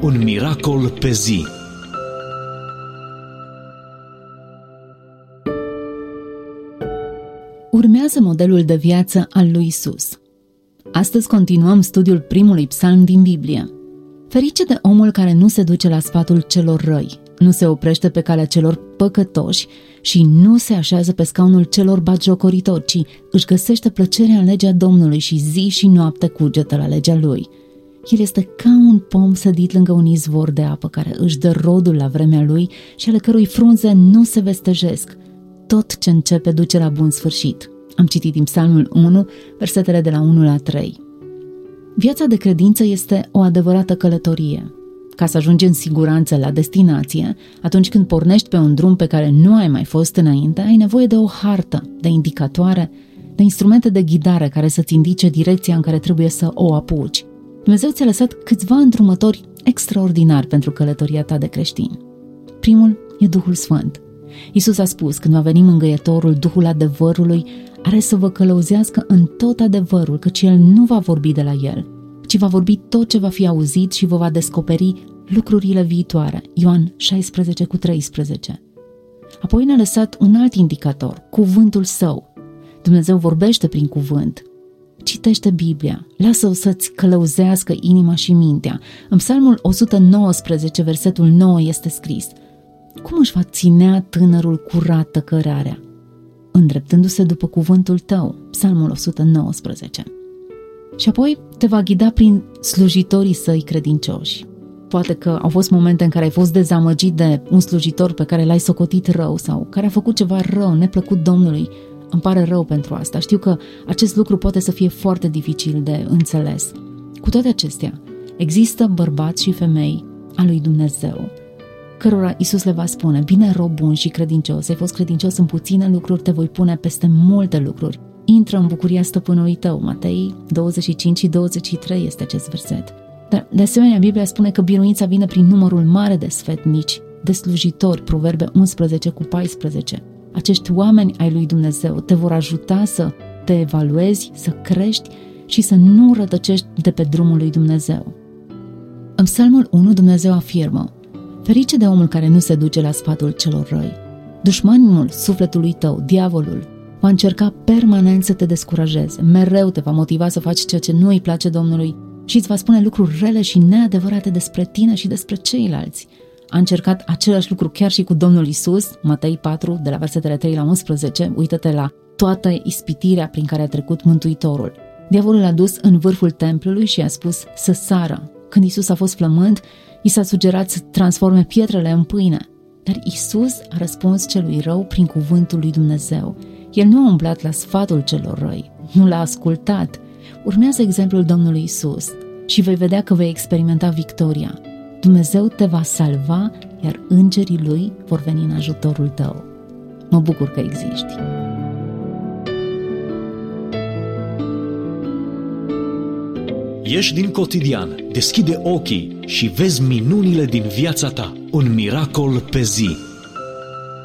Un miracol pe zi. Urmează modelul de viață al lui Isus. Astăzi continuăm studiul primului psalm din Biblie. Ferice de omul care nu se duce la sfatul celor răi, nu se oprește pe calea celor păcătoși și nu se așează pe scaunul celor batjocoritori, ci își găsește plăcerea în legea Domnului și zi și noapte cugetă la legea lui. El este ca un pom sădit lângă un izvor de apă care își dă rodul la vremea lui și ale cărui frunze nu se vestejesc. Tot ce începe duce la bun sfârșit. Am citit din Psalmul 1, versetele de la 1 la 3. Viața de credință este o adevărată călătorie. Ca să ajungi în siguranță la destinație, atunci când pornești pe un drum pe care nu ai mai fost înainte, ai nevoie de o hartă, de indicatoare, de instrumente de ghidare care să-ți indice direcția în care trebuie să o apuci. Dumnezeu ți-a lăsat câțiva îndrumători extraordinari pentru călătoria ta de creștin. Primul e Duhul Sfânt. Iisus a spus, când va veni Mângâietorul, Duhul adevărului, are să vă călăuzească în tot adevărul, căci El nu va vorbi de la El, ci va vorbi tot ce va fi auzit și vă va descoperi lucrurile viitoare. Ioan 16:13. Apoi ne-a lăsat un alt indicator, cuvântul Său. Dumnezeu vorbește prin cuvânt. Citește Biblia, lasă-o să-ți călăuzească inima și mintea. În Psalmul 119, versetul 9 este scris: cum își va ținea tânărul curat tăcărarea? Îndreptându-se după cuvântul tău. Psalmul 119. Și apoi te va ghida prin slujitorii săi credincioși. Poate că au fost momente în care ai fost dezamăgit de un slujitor pe care l-ai socotit rău sau care a făcut ceva rău, neplăcut Domnului. Îmi pare rău pentru asta. Știu că acest lucru poate să fie foarte dificil de înțeles. Cu toate acestea, există bărbați și femei a lui Dumnezeu cărora Iisus le va spune: bine, rob bun și credincios, ai fost credincios în puține lucruri, te voi pune peste multe lucruri. Intră în bucuria stăpânului tău. Matei 25 și 23 este acest verset. Dar, de asemenea, Biblia spune că biruința vine prin numărul mare de sfetnici, de slujitori, Proverbe 11:14. Acești oameni ai lui Dumnezeu te vor ajuta să te evaluezi, să crești și să nu rătăcești de pe drumul lui Dumnezeu. În Psalmul 1 Dumnezeu afirmă: ferice de omul care nu se duce la sfatul celor răi. Dușmanul sufletului tău, diavolul, va încerca permanent să te descurajeze, mereu te va motiva să faci ceea ce nu îi place Domnului și îți va spune lucruri rele și neadevărate despre tine și despre ceilalți. A încercat același lucru chiar și cu Domnul Iisus, Matei 4, de la versetele 3 la 11, uită-te la toată ispitirea prin care a trecut Mântuitorul. Diavolul l-a dus în vârful templului și a spus să sară. Când Iisus a fost flămând, i s-a sugerat să transforme pietrele în pâine, dar Iisus a răspuns celui rău prin cuvântul lui Dumnezeu. El nu a umblat la sfatul celor răi, nu l-a ascultat. Urmează exemplul Domnului Iisus și vei vedea că vei experimenta victoria. Dumnezeu te va salva, iar îngerii Lui vor veni în ajutorul tău. Mă bucur că existi. Ieși din cotidian, deschide ochii și vezi minunile din viața ta. Un miracol pe zi.